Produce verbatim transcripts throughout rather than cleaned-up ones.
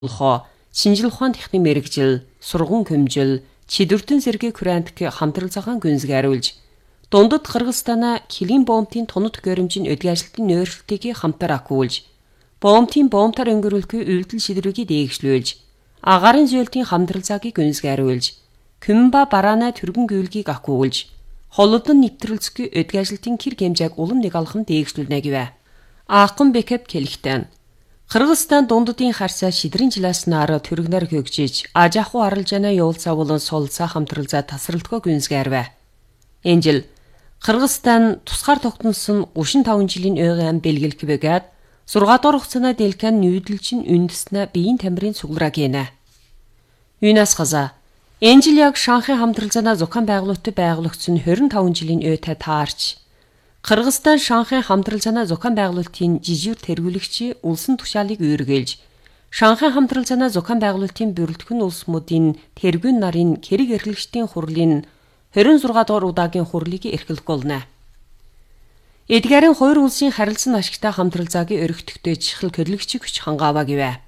Хоо шинжил ухаан техникийн мэрэгжил, сургууль хөмжил, чидвэртэн зэрэг Курантик хамтрал цагаан гүнзгийруулж дундад Кыргызстана килийн бомбын тоног төхөөрөмжийн өдгөө ажилтны нойролтыг хамтар акуулж, бомбын бомбтар өнгөрүүлэхгүй үйлдэл шидрүүгийг дээгшлүүлж, агарын зөөлтийн хамтрал цагийг гүнзгийруулж, Күмба бараана түргэн гүйлгийг акуулж, холодон нэвтрэлцгүй өдгөө ажилтны кир хэмжээг улам нэг алхам дээгшлүүлнэ гэвэ. Аакын бэкэп келихтэн Кыргызстан дунддын харсаа шидрийн жиласнаар түргнэр хөгжиж, ажааху аралжана явуулцаа болон солцаа хамтралзаа тасралтгүй гүнзгийрвэ. Энэ жил Кыргызстан тусгаар тогтносон гуравдугаар таван жилийн ойгын бэлгэлэх бэгээд зургаадугаар хугацааны дэлхэн нүүдэлчин үндэснэ биеийн тамирын цуглараа гинэ. Юнас газа энэ жил яг Шанхай хамтралзаана зохион байгуулалтад байгуулагдсан двадцать таван жилийн ойтой таарч Кыргызстан Шанхай хамтралзаана зохион байгуулалтын жижиг тэргүүлэгчийн улсын тушаалыг үүргээлж, Шанхай хамтралзаана зохион байгуулалтын бүрэлдэхүүн улсуудын тэргүүн нарын хэрэг эрхлэгчдийн хурлын двадцать шесть дугаар удаагийн хурлыг эрхлэх болно. Эдгээрийн хоёр улсын харилцан ашигтай хамтралзаагийн өргөтгтөө чихэл хөдөлгөгчийг хүч хангааваа гэвэ.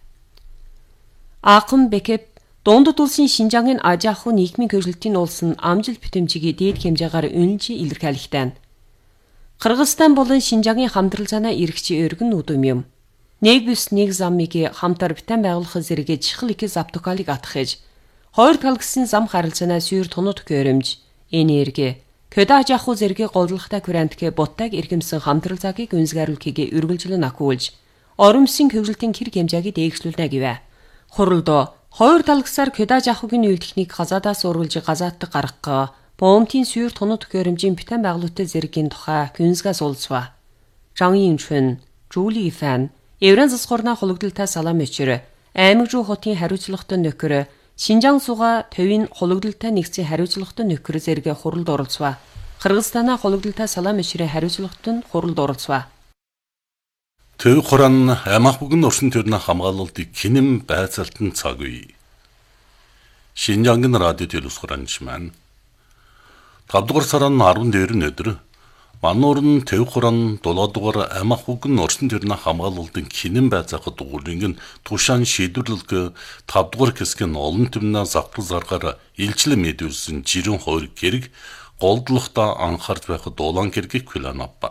Аакын бэкэп дундад улсын Шинжаангийн ажааху нийгмийн көжилтийн улсын амжилт бүтэмжийг дээд хэмжээгээр үнэлж илэрхийлэхтэй. Кыргызстан болон Шинжаангийн хамтралзаана эрхчи өргөн үдэм юм. Нэг бүс нэг замыг хамтар битэн байгуулах зэрэг чихэл их завтукалыг атгахж, хоёр талгсын зам харилцаанаа сүйр тоног төхөөрөмж, энерги, көдө ажааху зэрэг голдлохтой Курантик буттайг эрхэмсэн хамтралзаагийг гүнзгийруулахыг үргэлжлэн акуулж, оромсын хөгжилтийн кир хэмжээг дээгшлүүлнэ гэвэ. Хуралд хоёр талгсаар көдө ажаахугийн үйл техник газаадаас ургуулж газаатдаг гаргах бомбын сүйр тоног төхөөрөмжийн битэн байгуулалтын зэргийн тухай гүнзгээс уулзва. Жан Инчүн, Жули Фан, Еврен засгуурна хологдолтой салам өчөр, аймаг руу хотын хариуцлагатай нөхөр, Шинжаан суга төвийн хологдолтой нэгцийн хариуцлагатай нөхөр зэрэг хуралд оролцва. Кыргызстана хологдолтой салам өчрийн хариуцлагатай хуралд оролцва. Төв хуран аймаг бүгэн орчин төрний хамгаалалтыг кинэм байцаалтан цаг үе. Шинжаангийн радио телевиз хуранч маань тавдугаар сарын арван-дэврийн өдөр мануурн төв хуран долоодугаар аймаг бүгэн орчин төрний хамгаалалтын кинэм байцаахад дугуулын тушаан шийдвэрлэлг тавдугаар хэсгийн олон түмнээ завхар заргаар илчлэн мэдүүлсэн жирэн хоёр гэрэг голдлохтой анхаарч байхад улаан гэргийг хүлээнавба.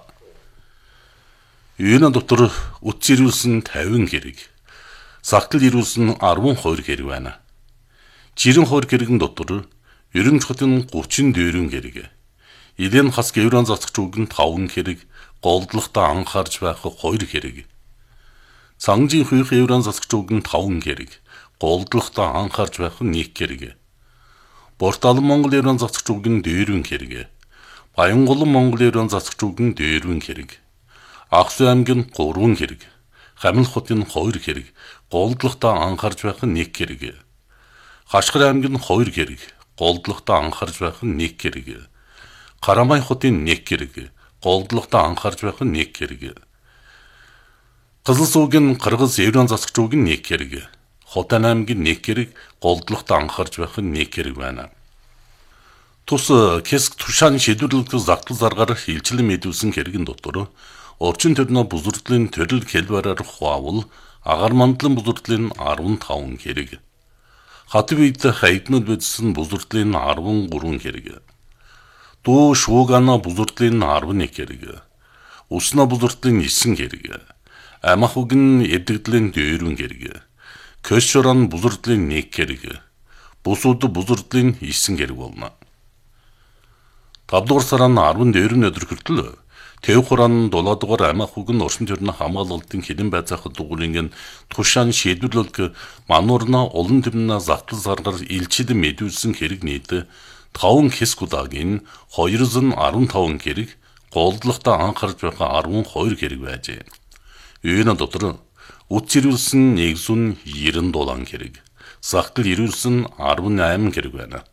Юуна дотор утас ирүүлсэн тавин гэрэг, сагтал ирүүлсэн арван хоёр гэрэг байна. Жирэн хоёр гэрэгэн дотор ерөн чухатын гучин дөрвөн гэрэг. Илэн хас гевран засагч үгэн таван гэрэг, голдлохтой анхаарч байх хоёр гэрэг. Цангжийн хуйх евран засагч үгэн таван гэрэг, голдлохтой анхаарч байх нэг гэрэг. Борталан Монгол евран засагч үгэн дөрвөн гэрэг. Баянголон Монгол евран засагч үгэн дөрвөн гэрэг. Аксу аймгийн гурван гэрэг. Хамил хотын хоёр гэрэг, голдлохтой анхаарч байх нэг гэрэг. Хашгир аймгийн хоёр гэрэг, голдлохтой анхаарч байх нэг гэрэг. Карамай хотын нэг гэрэг, голдлохтой анхаарч байх нэг гэрэг. Кызылсуугийн Кыргыз евран засагч үгэн нэг гэрэг. Хотан аймгийн нэг гэрэг, голдлохтой анхаарч байх нэг гэрэг байна. Тус Кэск тушаан шийдвэрлэлт загдал заргаар хилчлэн мэдүүлсэн гэрэгэн дотор орчин төрний бузурдлын төрөл хэлбэрээр хуавал агаар мандлын бузурдлын арван таван гэрэг. Хатв үед хайднууд бидсэн бузурдлын арван гурван гэрэг. Дуу шуугана бузурдлын арван нэг гэрэг. Усна бузурдлын нison гэрэг. Аймах үгэн эдэгдлийн дөрвөн гэрэг. Көшшоран бузурдлын нэг гэрэг. Бусууд бузурдлын нison гэрэг болно. тавдугаар сарын арван-дэврийн өдөр хүртэл Төв хуран долоодугаар аймаг бүгэн орчин төрний хамгаалалтын кинэм байцаахад дугуулын тушаан шийдвэрлэлг мануурна олон түмнээ завтал заргаар илчилэн мэдүүлсэн хэрэг нийт таван хэсэг удаагийн двести петнадцать гэрэг, голдлохтой анхаарч байх арван хоёр гэрэг байжээ. Юуна дотор утас ирүүлсэн нэгдүгээр девяносто дулаан гэрэг, сагтал ирүүлсэн арван восемь гэрэг байна.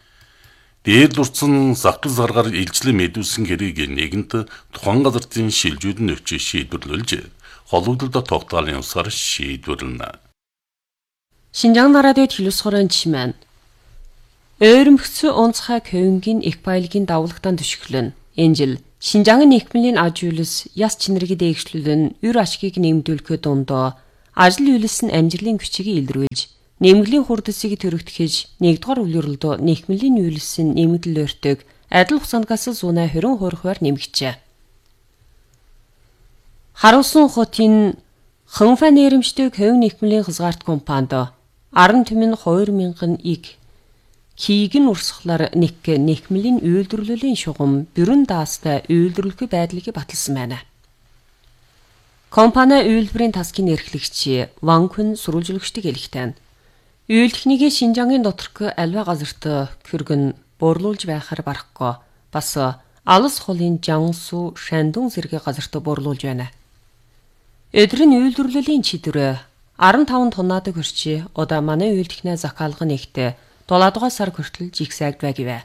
Дээд дурдсан завхар заргаар илчлэн мэдүүлсэн гэрийг нэгэнт тухайн газрын шилжүүлэн өвчөө шийдвэрлүүлж, хологдолд тогтоолын усаар шийдвэрлэнэ. Шинжаан радио телевиз хуранч маань Өөрөмбөгцөө онцгой Кёнгийн Экпайлгийн давлагтан төшөглөн. Энэ жил Шинжаангийн нийгмийн аж үйлс яс чинэрийг дээгшлүүлэн өр ашгийг нэмэгдүүлэхэд дундоо ажил үйлс нь амжилтын хүчийг илрүүлж, нэмгэлийн хурдсыг төрөгдөхөж, нэгдүгээр үлрэлдөө нэхмлийн үйлс нь нэмэгдэл өртөг, адил хугацаангаас зуунаа хорин хуурхаар нэмэгчээ. Харуулсан хотын ханфа нэрэмжтэй хувийн нэхмлийн хязгаарт компанид арын түмэн хоёр мянган иг кийг нь урсгалаар нэг нэхмлийн үйлдвэрлэлийн шугам бүрэн даастай үйлдвэрлэх байдлыг баталсан байна. Компани үйлдвэрийн тасгийн эрхлэгч Ван Күн сурвалжлагчдыг хэлэхдээ үйлдвэрийн Шинжангийн доторх альва газарт хөргөн борлуулж байхаар барахгүй бас алс холын Жансу Шандун зэрэг газарт борлуулж байна. Өдрийн үйлдвэрлэлийн чидөр арван таван тоннаад хөрчи одоо манай үйлдвэрийн захиалга нэгтээ долоодугаар сар хүртэл жигсаагдваа гэвэ.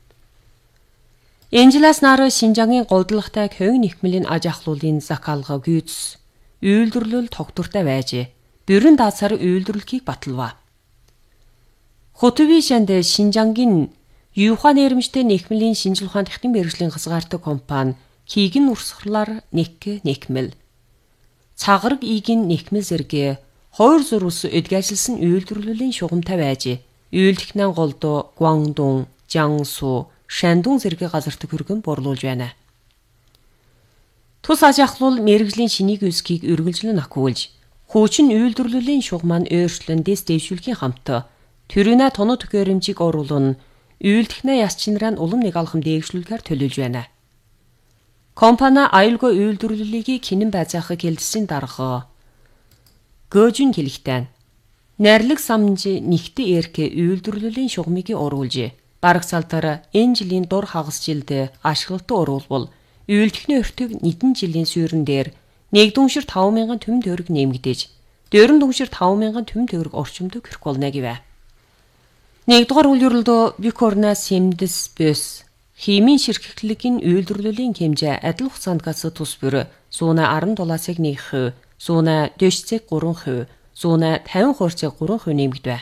Энжилас нар Шинжангийн голдлагтай хувийн нэхмлийн аж ахлуулын захиалга гүйц үйлдвэрлэл тогтвортой байж бүрэн даасаар үйлдвэрлэхийг баталва. Хотвишэнд Шинжангийн Юухан нэрмжтэй нэхмлийн шинжил ухаан техникийн мэргэжлийн хязгаартай компани кийг нь урсгалаар нэг нэхмэл цагараг игийн нэхмэл зэрэг хоёр зурус эдгэжилсэн үйлдвэрлэлийн шугамтай байж үйлдвэрийн голдоо Гуандун, Жансу, Шандун зэрэг газарт хөргөн борлуулж байна. Тус аж ахлуул мэргэжлийн шинийг үсгийг үргэлжлэн ахиулж, хуучин үйлдвэрлэлийн шугам нь өөрчлөндөөс дэвшүүлэхийн хамт төрөнө тоног төхөөрөмжийг оруулан үйлдвэрийн яс чинраа нь улам нэг алхам дэвшүүлэхээр төлөвлөж байна. Компани аюулгүй үйлдвэрлэлийг хинэн байцаахыг хэлсэн дарга Гөжин хэлэхдээ найрлаг самж нэгт эрх үйлдвэрлэлийн шугамыг оруулж, бараг салтаар энэ жилийн дур хагас жилд ашиглалтад оруулбал үйлдвэрийн өртөг нэгэн жилийн сүүрэн дээр нэг дүншир таван мянган төм төгрөг нэмэгдэж, дөрвөн дүншир таван мянган төм төгрөг орчимд хүрэх болно гэвэ. Нэгдүгээр үлрэлдөө Бикорна Сэмдэс бэс химийн ширхэгдлэгийн үйлдвэрлэлийн хэмжээ адил хугацаанд тус бүр зуна арван долоосыг нэг хувь, зуна дэшцэг гурван хувь, зуна тавин хуурцыг гурван хувь нэмэгдэв.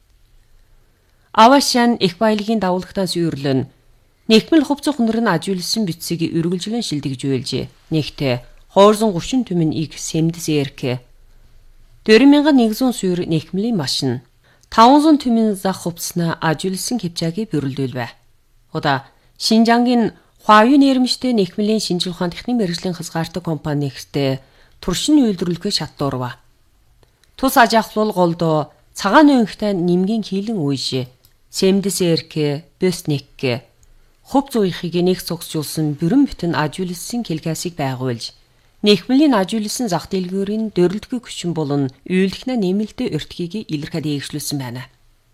Авашан их баялагын давуулгатаас үйрлэн нэхмэл хувцас хонор нь ажиулсан бичсийг үргэлжлэн шилдэгжүүлж, нэгтээ двести тридцать түмэн иг Сэмдэс эрх дөрвөн мянган нэгдүгээр суур нэхмлийн машин таван зуун түмэн зах хувцснаа ажиулсан хэмжээгээ бүрэлдүүлвэ. Удаа Шинжангийн Хуавийн нэрмжтэй нэхмлийн шинжил ухаан техникийн мэргэжлийн хязгаартай компани нэгтээ туршин үйлдвэрлэхээ шатдуурва. Тус аж ахлуул голдоо цагаан өнхтэй нэмгийн хийлэн үйш Сэмдэс эрх Бэснек хувц уяхыг нэг цогцжуулсан бүрэн бүтэн ажиулсан хэлхээсийг байгуулж, нэхмлийн ажиулсан зах дэлгүүрийн дөрөлдгөө хүчин болон үйлдвэрийн нэмэлтийн өртгийг илэрхийлж дэвшлүүлсэн байна.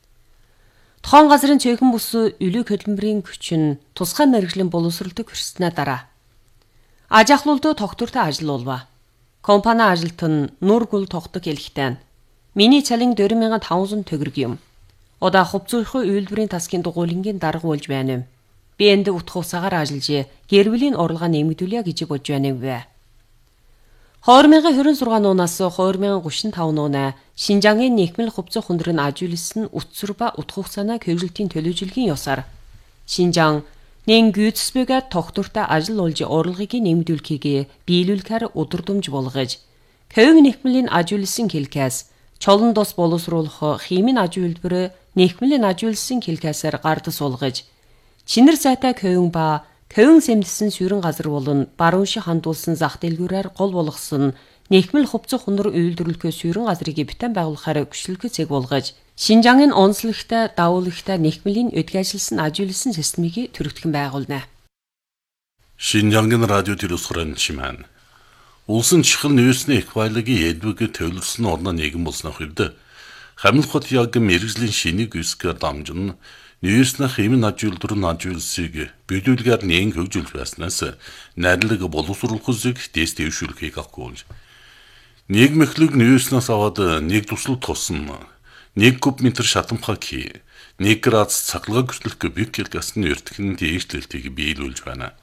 Тохон газрын цөөхөн бүс үлэг хөдөлмөрийн хүчин тусгай мэргэжлийн боловсролтой хүрснээ дараа аж ахлуулд тогтвортой ажил болва. Компани ажилт нь нур гүл тогтдог хэлэхдээ миний цалин дөрвөн мянган таван зуун төгрөг юм. Удаа хувцсуух үйлдвэрийн тасгийн дугуйлангийн дарга болж байна юм. Би энд утга усаагаар ажиллаж гэрвлийн орлогоо нэмэгдүүлье гэж бодж байна юм бэ. хоёр мянган двадцать шесть нуунаас хоёр мянган тридцать пять нуунаа Шинжангийн нэхмэл хувцас хонор нь ажиулсан утсар ба утга хугацааны хэвлэлтийн төлөвлөгийн ёсоор Шинжан нэн гүйцэтгэгээд тогтвортой ажил олж орлогыг нэмэгдүүлэхийг биелүүлэхээр өдөрдөмж болгож, хувийн нэхмлийн ажиулсан хэлхээс чолон дос боловсруулах химийн аж үйлдвэр нэхмлийн ажиулсан хэлхээсээр гард суулгаж, чинэр сайтай хувийн ба хувийн сэмдсэн сүрэн газар болон баруун шиг хандуулсан зах дэлгүүрээр гол болгосон нэхмэл хувцас хонор үйлдвэрлэхээ сүрэн газрыг битэн байгуулахаар хүчлэхээ цэг болгож, Шинжангийн онцлогтой давуулагтай нэхмлийн өдгөжилсэн ажиулсан системийг төрөгдөхөн байгуулна. Шинжангийн радио телевизорын чимэн улсын чихэл нөөцний их баялагын эдвэг төвлөрсөн орны нэгэн болсноо хэрдэ Хамил хот яг мэргэжлийн шинийг үсгээр дамжин нөөцний химийн ажиулдвар нь ажиулсыг бидүүлгээр нэн хөгжүүлж байснаас найрлаг боловсруулах үзэг дэс дэвшүүлэхийг агуулж, нэг мэхлэг нөөцнээс аваад нэг тусал тусан нэг куб метр шатамхаг хий, нэг градус цахилгаан хүчлэх бикэл гасны өртгөн дээшлэлтийг биелүүлж байна.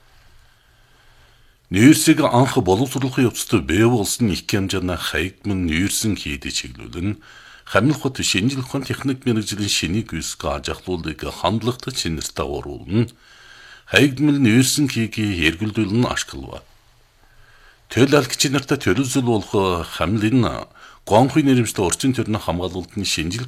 Нөөцийг анх боловсруулахын явцад бий болсон их хэмжээний хаягдман нөөцийн хийдэ чиглүүлэн Хамил хот шинжил ухаан техник мэргэжлийн шинийг үсг аж ахлуулыг хандлагатай чинэртэй оруулна. Хаягдмал нөөцийн хийгийг эргэлдүүлэн ашиглав. Төл алгч нартай төрөлзөл болох Хамилын гонхын нэрэмжтэй орчин төрний хамгаалалтын шинжил